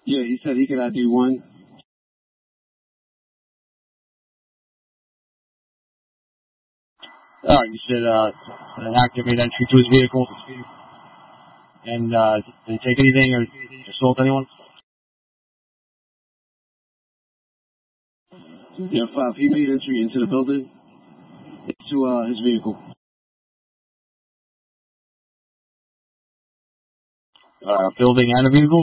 Yeah, he said he could ID one. You said an active entry to his vehicle. And did he take anything or assault anyone? Yeah, 5. He made entry into the building, into his vehicle. Building and a vehicle?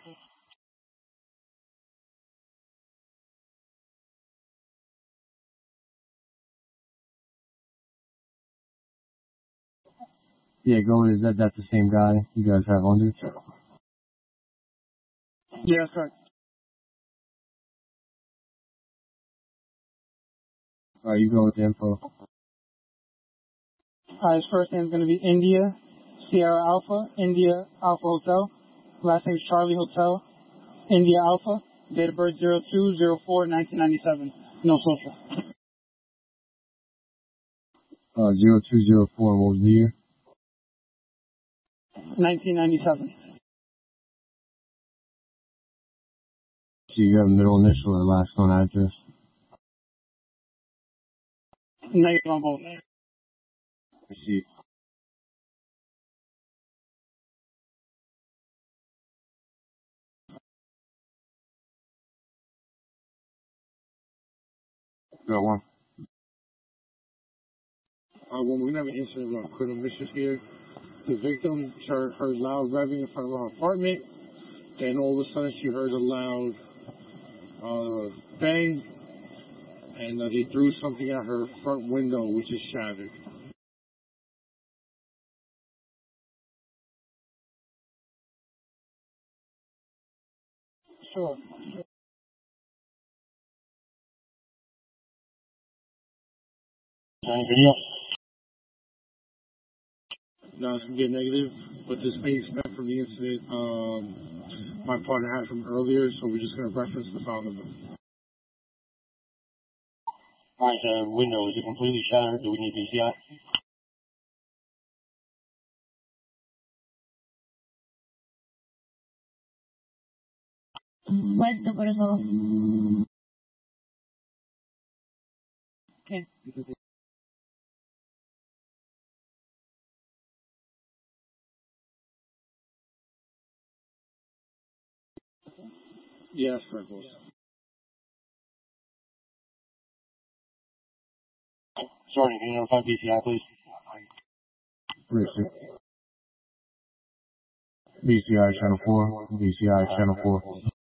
Yeah, go ahead. That's the same guy you guys have under? Yeah, that's correct. Alright, you go with the info. His first name is going to be India, Sierra Alpha, India Alpha Hotel. Last name is Charlie Hotel, India Alpha. Date of birth 02/04/1997. No social. 0204, what was the year? 1997. So you have a middle initial or last known address? Negative on both. I see. Go on. When we have an incident of criminal mischief here, the victim heard loud revving in front of her apartment, and all of a sudden she heard a loud bang, and they threw something at her front window, which is shattered. Sure. Anything else? Now it's going to get negative, but this may expect from the incident my partner had from earlier, so we're just going to reference the file number. Alright, the window, is it completely shattered? Do we need PCI? Puesto, por favor. Okay. Yes, correct, boss. Sergeant, can you notify PCI, please? Richard. BCI Channel 4. BCI Channel 4.